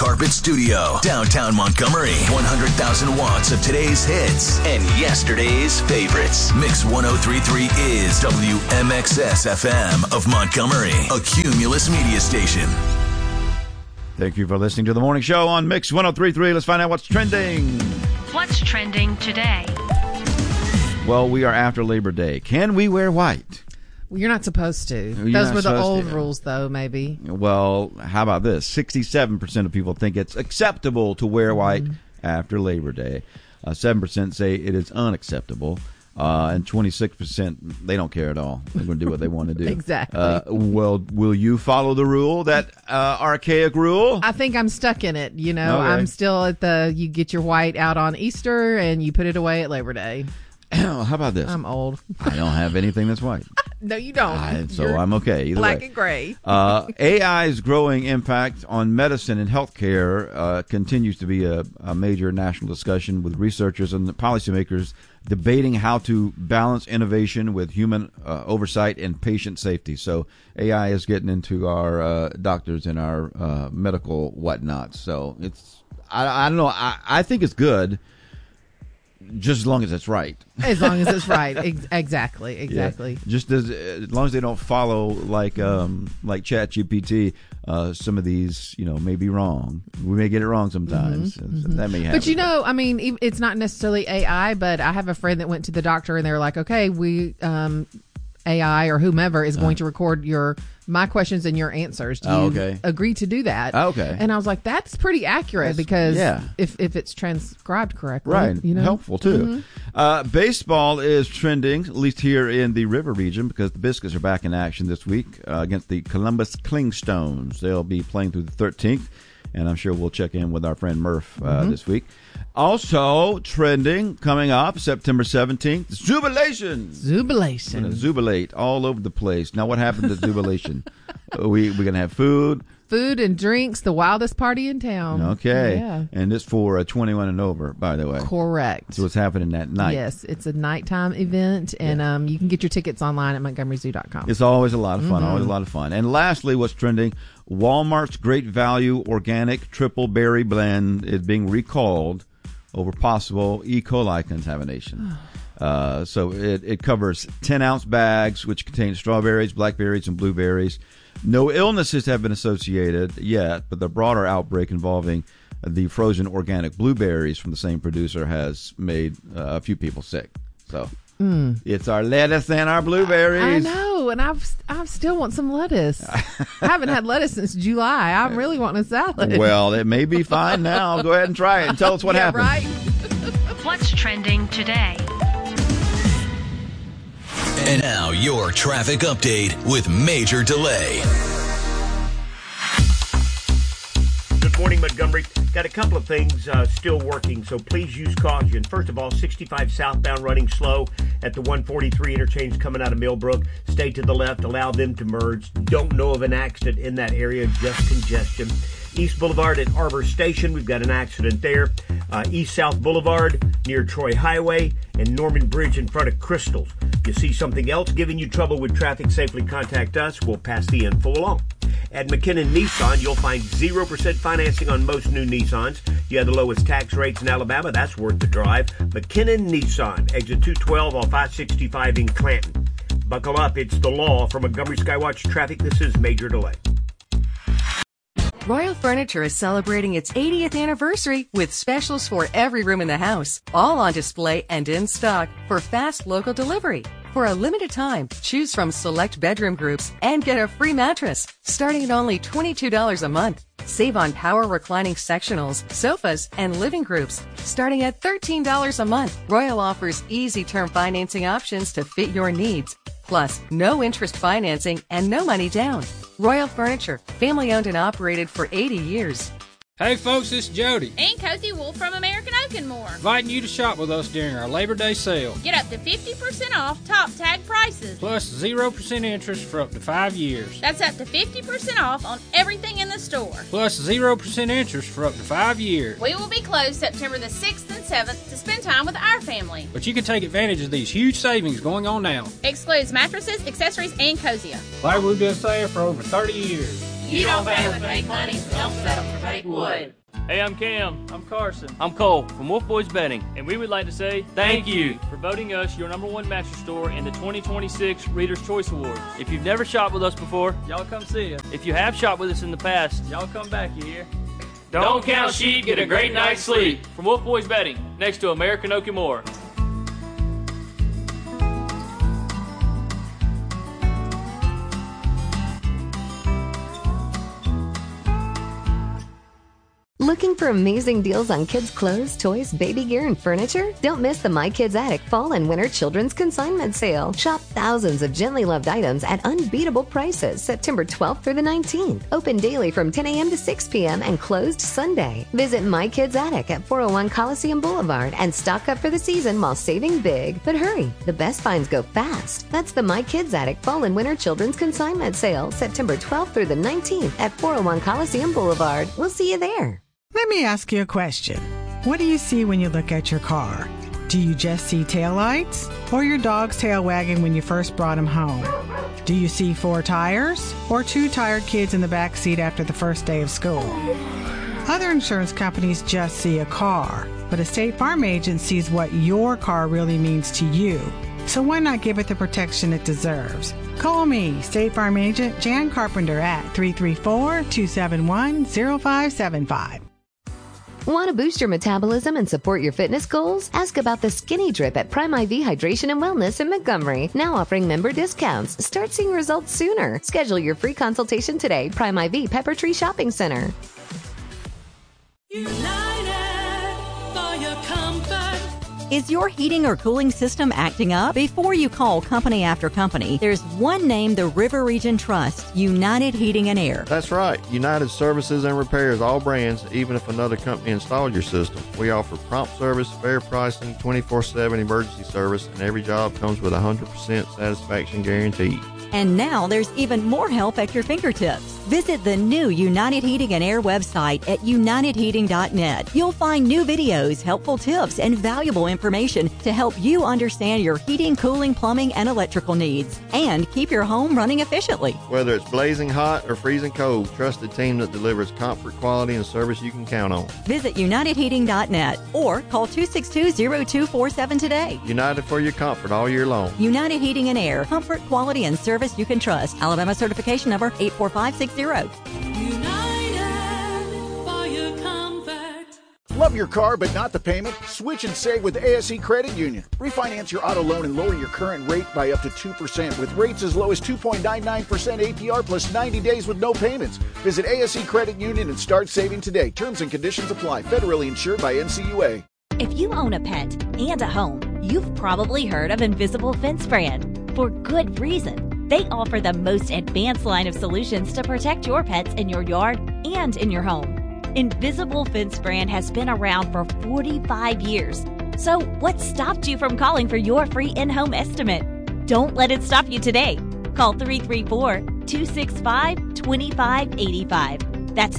Carpet Studio, downtown Montgomery. 100,000 watts of today's hits and yesterday's favorites. Mix 103.3 is WMXS FM of Montgomery, a Cumulus media station. Thank you for listening to the morning show on Mix 103.3. Let's find out what's trending. What's trending today? Well, we are after Labor Day. Can we wear white? Well, you're not supposed to. You're Those not were the supposed old to. rules, though, maybe. Well, how about this? 67% of people think it's acceptable to wear white after Labor Day. 7% say it is unacceptable. And 26%, they don't care at all. They're going to do what they want to do. Exactly. Well, will you follow the rule, that archaic rule? I think I'm stuck in it. You know, Okay. I'm still at you get your white out on Easter and you put it away at Labor Day. How about this? I'm old. I don't have anything that's white. No, you don't. So I'm okay. Either black way. and gray. AI's growing impact on medicine and healthcare continues to be a major national discussion, with researchers and policymakers debating how to balance innovation with human oversight and patient safety. So AI is getting into our doctors and our medical whatnot. So I don't know. I think it's good, just as long as it's right. As long as it's right. Exactly. Yeah. Just as long as they don't follow like ChatGPT, some of these, may be wrong. We may get it wrong sometimes. That may happen. But I mean, it's not necessarily AI, but I have a friend that went to the doctor and they were like, okay, we AI or whomever is going to record my questions and your answers. Do you agree to do that? Okay. And I was like, that's pretty accurate, because if it's transcribed correctly. Right. Helpful, too. Baseball is trending, at least here in the River region, because the Biscuits are back in action this week against the Columbus Clingstones. They'll be playing through the 13th, and I'm sure we'll check in with our friend Murph this week. Also trending, coming up September 17th, Zubilation. We're going to zubilate all over the place. Now, what happened to Zubilation? We're going to have food and drinks, the wildest party in town. Okay. Yeah. And it's for 21 and over, by the way. Correct. So it's happening that night. Yes, it's a nighttime event, and you can get your tickets online at montgomeryzoo.com. It's always a lot of fun, always a lot of fun. And lastly, what's trending, Walmart's Great Value Organic Triple Berry Blend is being recalled over possible E. coli contamination. So it covers 10-ounce bags, which contain strawberries, blackberries, and blueberries. No illnesses have been associated yet, but the broader outbreak involving the frozen organic blueberries from the same producer has made a few people sick. So it's our lettuce and our blueberries. I know, and I still want some lettuce. I haven't had lettuce since July. I'm really wanting a salad. Well, it may be fine now. Go ahead and try it and tell us what happened. Right? What's trending today? And now your traffic update with Major Delay. Good morning, Montgomery. Got a couple of things still working, so please use caution. First of all, 65 southbound running slow at the 143 interchange coming out of Millbrook. Stay to the left, allow them to merge. Don't know of an accident in that area, just congestion. East Boulevard at Arbor Station, we've got an accident there. East-South Boulevard near Troy Highway and Norman Bridge in front of Crystals. You see something else giving you trouble with traffic, safely contact us. We'll pass the info along. At McKinnon Nissan, you'll find 0% financing on most new Nissans. You have the lowest tax rates in Alabama. That's worth the drive. McKinnon Nissan, exit 212 off I-65 in Clanton. Buckle up. It's the law. For Montgomery Skywatch Traffic, this is Major Delay. Royal Furniture is celebrating its 80th anniversary with specials for every room in the house, all on display and in stock for fast local delivery. For a limited time, choose from select bedroom groups and get a free mattress, starting at only $22 a month. Save on power reclining sectionals, sofas, and living groups, starting at $13 a month. Royal offers easy term financing options to fit your needs. Plus, no interest financing and no money down. Royal Furniture, family owned and operated for 80 years. Hey folks, it's Jody. And Cozy Wolf from American Oak and More. Inviting you to shop with us during our Labor Day sale. Get up to 50% off top tag prices. Plus 0% interest for up to 5 years. That's up to 50% off on everything in the store. Plus 0% interest for up to 5 years. We will be closed September the 6th and 7th to spend time with our family. But you can take advantage of these huge savings going on now. Excludes mattresses, accessories, and Cozier. Like we've been saying for over 30 years. You don't pay with fake money, so don't settle for fake wood. Hey, I'm Cam. I'm Carson. I'm Cole from Wolf Boys Betting. And we would like to say thank you for voting us your #1 mattress store in the 2026 Reader's Choice Awards. If you've never shopped with us before, y'all come see us. If you have shopped with us in the past, y'all come back, you hear? Don't count sheep, get a great night's sleep. From Wolf Boys Betting, next to American Okimore. Looking for amazing deals on kids' clothes, toys, baby gear, and furniture? Don't miss the My Kids Attic Fall and Winter Children's Consignment Sale. Shop thousands of gently loved items at unbeatable prices September 12th through the 19th. Open daily from 10 a.m. to 6 p.m. and closed Sunday. Visit My Kids Attic at 401 Coliseum Boulevard and stock up for the season while saving big. But hurry, the best finds go fast. That's the My Kids Attic Fall and Winter Children's Consignment Sale September 12th through the 19th at 401 Coliseum Boulevard. We'll see you there. Let me ask you a question. What do you see when you look at your car? Do you just see taillights or your dog's tail wagging when you first brought him home? Do you see 4 tires or 2 tired kids in the back seat after the first day of school? Other insurance companies just see a car, but a State Farm agent sees what your car really means to you. So why not give it the protection it deserves? Call me, State Farm agent Jan Carpenter at 334-271-0575. Want to boost your metabolism and support your fitness goals? Ask about the Skinny Drip at Prime IV Hydration and Wellness in Montgomery. Now offering member discounts. Start seeing results sooner. Schedule your free consultation today. Prime IV Pepper Tree Shopping Center. United for your comfort. Is your heating or cooling system acting up? Before you call company after company, there's one name the River Region trusts, United Heating and Air. That's right. United services and repairs all brands, even if another company installed your system. We offer prompt service, fair pricing, 24/7 emergency service, and every job comes with a 100% satisfaction guarantee. And now there's even more help at your fingertips. Visit the new United Heating and Air website at unitedheating.net. You'll find new videos, helpful tips, and valuable information to help you understand your heating, cooling, plumbing, and electrical needs, and keep your home running efficiently. Whether it's blazing hot or freezing cold, trusted team that delivers comfort, quality, and service you can count on. Visit unitedheating.net or call 262-0247 today. United for your comfort all year long. United Heating and Air. Comfort, quality, and service you can trust. Alabama certification number 84560. United for your comfort. Love your car but not the payment? Switch and save with ASE Credit Union. Refinance your auto loan and lower your current rate by up to 2% with rates as low as 2.99% APR plus 90 days with no payments. Visit ASE Credit Union and start saving today. Terms and conditions apply. Federally insured by NCUA. If you own a pet and a home, you've probably heard of Invisible Fence Brand. For good reason. They offer the most advanced line of solutions to protect your pets in your yard and in your home. Invisible Fence Brand has been around for 45 years. So what stopped you from calling for your free in-home estimate? Don't let it stop you today. Call 334-265-2585. That's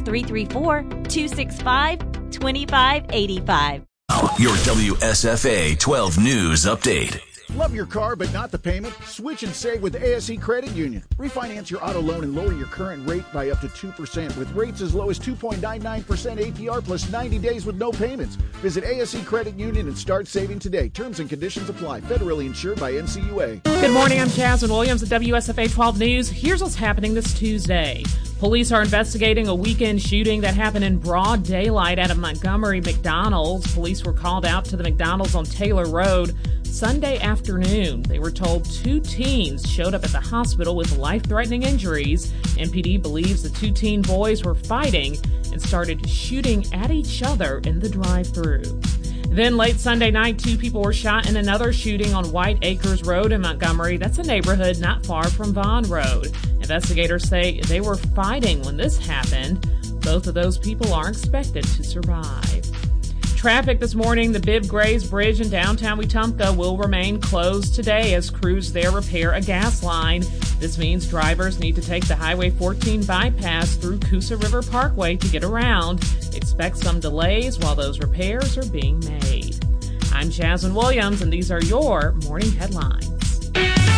334-265-2585. Your WSFA 12 News Update. Love your car but not the payment? Switch and save with ASE Credit Union. Refinance your auto loan and lower your current rate by up to 2% with rates as low as 2.99% APR plus 90 days with no payments. Visit ASE Credit Union and start saving today. Terms and conditions apply. Federally insured by NCUA. Good morning. I'm Jasmine Williams at WSFA 12 News. Here's what's happening this Tuesday. Police are investigating a weekend shooting that happened in broad daylight at a Montgomery McDonald's. Police were called out to the McDonald's on Taylor Road Sunday afternoon. They were told 2 teens showed up at the hospital with life-threatening injuries. MPD believes the 2 teen boys were fighting and started shooting at each other in the drive-thru. Then late Sunday night, 2 people were shot in another shooting on White Acres Road in Montgomery. That's a neighborhood not far from Vaughn Road. Investigators say they were fighting when this happened. Both of those people are expected to survive. Traffic this morning, the Bibb Grays Bridge in downtown Wetumpka will remain closed today as crews there repair a gas line. This means drivers need to take the Highway 14 bypass through Coosa River Parkway to get around. Expect some delays while those repairs are being made. I'm Jasmine Williams, and these are your morning headlines.